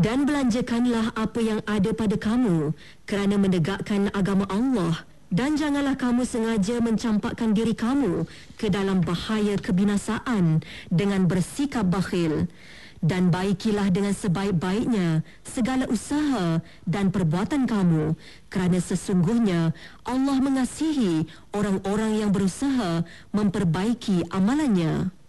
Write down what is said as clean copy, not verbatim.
Dan belanjakanlah apa yang ada pada kamu kerana menegakkan agama Allah, dan janganlah kamu sengaja mencampakkan diri kamu ke dalam bahaya kebinasaan dengan bersikap bakhil. Dan baikilah dengan sebaik-baiknya segala usaha dan perbuatan kamu, kerana sesungguhnya Allah mengasihi orang-orang yang berusaha memperbaiki amalannya.